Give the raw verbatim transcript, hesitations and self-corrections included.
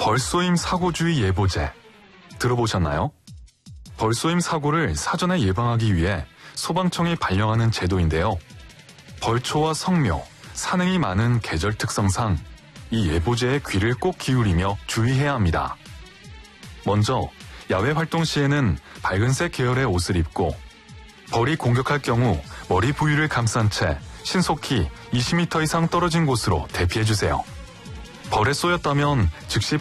벌쏘임 사고주의 예보제 들어보셨나요? 벌쏘임 사고를 사전에 예방하기 위해 소방청이 발령하는 제도인데요. 벌초와 성묘, 산행이 많은 계절 특성상 이 예보제에 귀를 꼭 기울이며 주의해야 합니다. 먼저 야외 활동 시에는 밝은색 계열의 옷을 입고 벌이 공격할 경우 머리 부위를 감싼 채 신속히 이십 미터 이상 떨어진 곳으로 대피해주세요. 벌에 쏘였다면 즉시